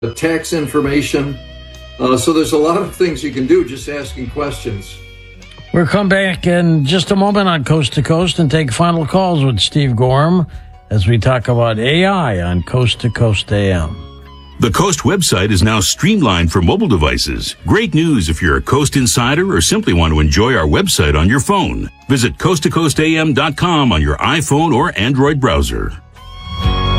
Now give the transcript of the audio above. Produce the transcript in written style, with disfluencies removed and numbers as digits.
tax information. So there's a lot of things you can do just asking questions. We'll come back in just a moment on Coast to Coast and take final calls with Steve Gorham as we talk about AI on Coast to Coast AM. The Coast website is now streamlined for mobile devices. Great news if you're a Coast insider or simply want to enjoy our website on your phone. Visit coasttocoastam.com on your iPhone or Android browser.